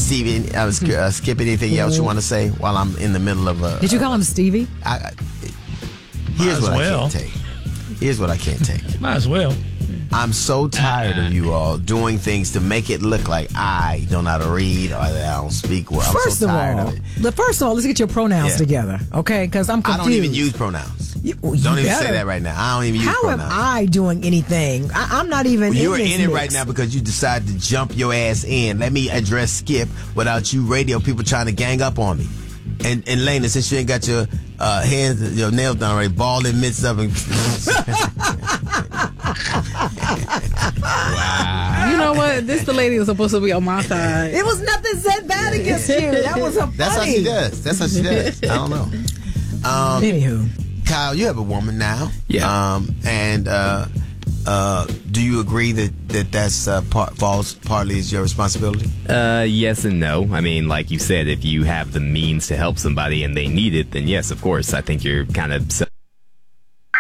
Stevie, I was skip anything else you want to say while I'm in the middle of a... Did you call him Stevie? Here's what I can't take. Here's what I can't take. Might as well. I'm so tired of you all doing things to make it look like I don't know how to read or that I don't speak well. I'm so tired of it. First of all, let's get your pronouns together, okay? Because I'm confused. I don't even use pronouns. Don't even say that right now. I don't even use pronouns. How am I doing anything? I'm not even in You're this in it mix. right now because you decided to jump your ass in. Let me address Skip without you radio people trying to gang up on me. And Lena, since you ain't got your hands, your nails done already, bald in midst of it. Wow. You know what? This the lady was supposed to be on my side. It was nothing said bad against you. That was a funny. That's how she does. That's how she does. I don't know. Anywho. Kyle, you have a woman now. Yeah. Do you agree that's partly is your responsibility? Yes and no. I mean, like you said, if you have the means to help somebody and they need it, then yes, of course. I think you're kind of